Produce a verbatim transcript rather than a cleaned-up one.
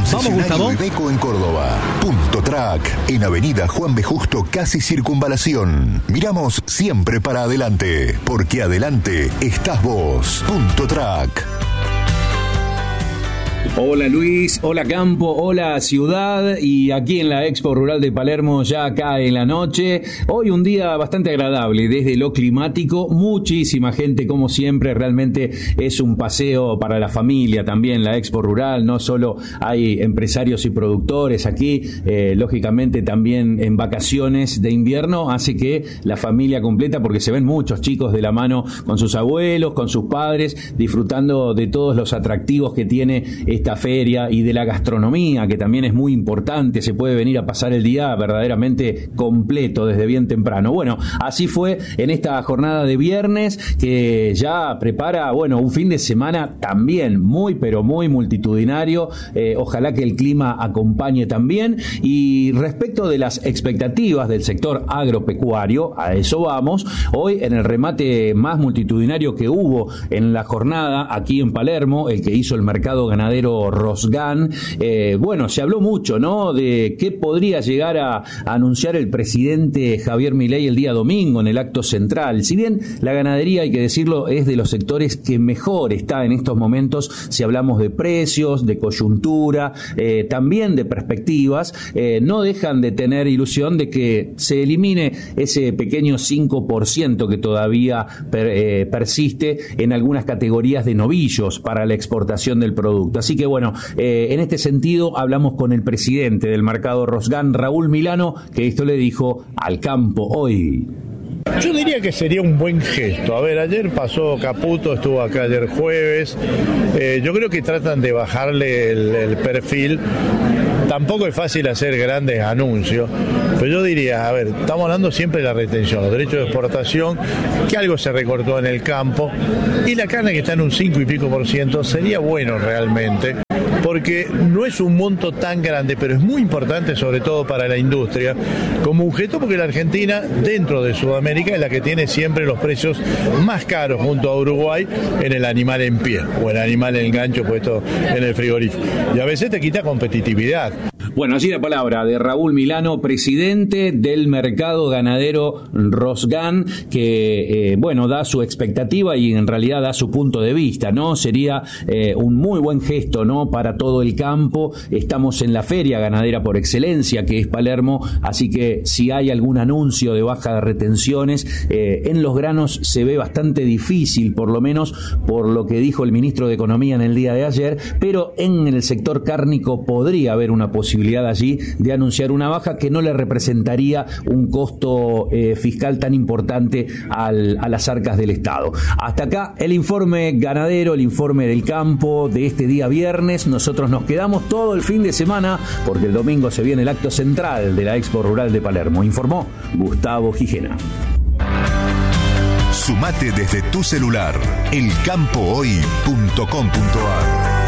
Concesionario Iveco en Córdoba. Punto Track, en Avenida Juan B. Justo, casi Circunvalación. Miramos siempre para adelante, porque adelante estás vos. Punto Track. Hola Luis, hola Campo, hola Ciudad, y aquí en la Expo Rural de Palermo ya cae la noche. Hoy un día bastante agradable desde lo climático, muchísima gente como siempre, realmente es un paseo para la familia también la Expo Rural, no solo hay empresarios y productores aquí, eh, lógicamente también en vacaciones de invierno, hace que la familia completa, porque se ven muchos chicos de la mano con sus abuelos, con sus padres, disfrutando de todos los atractivos que tiene esta feria y de la gastronomía, que también es muy importante. Se puede venir a pasar el día verdaderamente completo desde bien temprano. Bueno, así fue en esta jornada de viernes, que ya prepara, bueno, un fin de semana también muy, pero muy multitudinario. Eh, ojalá que el clima acompañe también. Y respecto de las expectativas del sector agropecuario, a eso vamos. Hoy, en el remate más multitudinario que hubo en la jornada aquí en Palermo, el que hizo el mercado ganadero Rosgan, eh, bueno, se habló mucho, ¿no?, de qué podría llegar a, a anunciar el presidente Javier Milei el día domingo en el acto central. Si bien la ganadería, hay que decirlo, es de los sectores que mejor está en estos momentos, si hablamos de precios, de coyuntura, eh, también de perspectivas, eh, no dejan de tener ilusión de que se elimine ese pequeño cinco por ciento que todavía per, eh, persiste en algunas categorías de novillos para la exportación del producto. Así que bueno, eh, en este sentido hablamos con el presidente del mercado Rosgan, Raúl Milano, que esto le dijo al Campo hoy. Yo diría que sería un buen gesto. A ver, ayer pasó Caputo, estuvo acá ayer jueves. Eh, yo creo que tratan de bajarle el, el perfil. Tampoco es fácil hacer grandes anuncios, pero yo diría, a ver, estamos hablando siempre de la retención, los derechos de exportación, que algo se recortó en el campo, y la carne que está en un cinco y pico por ciento, sería bueno realmente, porque no es un monto tan grande, pero es muy importante, sobre todo para la industria, como objeto, porque la Argentina, dentro de Sudamérica, es la que tiene siempre los precios más caros junto a Uruguay en el animal en pie, o el animal en el gancho puesto en el frigorífico. Y a veces te quita competitividad. Bueno, así la palabra de Raúl Milano, presidente del mercado ganadero Rosgan, que, eh, bueno, da su expectativa y en realidad da su punto de vista, ¿no? Sería eh, un muy buen gesto, ¿no?, para todo el campo. Estamos en la feria ganadera por excelencia, que es Palermo, así que si hay algún anuncio de baja de retenciones, eh, en los granos se ve bastante difícil, por lo menos por lo que dijo el ministro de Economía en el día de ayer, pero en el sector cárnico podría haber una posibilidad allí de anunciar una baja que no le representaría un costo eh, fiscal tan importante al, a las arcas del Estado. Hasta acá el informe ganadero, el informe del campo de este día viernes. Nosotros nos quedamos todo el fin de semana porque el domingo se viene el acto central de la Expo Rural de Palermo. Informó Gustavo Gijena. Sumate desde tu celular, el campo hoy punto com punto a r.